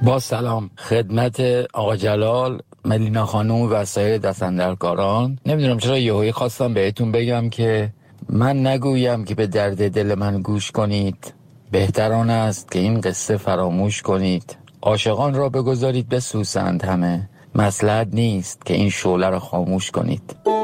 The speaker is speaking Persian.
با سلام خدمت آقا جلال، ملینا خانم و سایر دست‌اندرکاران. نمیدونم چرا یهویی خواستم بهتون بگم که من نگویم که به درد دل من گوش کنید، بهتر آن است که این قصه فراموش کنید. عاشقان را بگذارید بسوزند همه، مصلحت نیست که این شعله را خاموش کنید.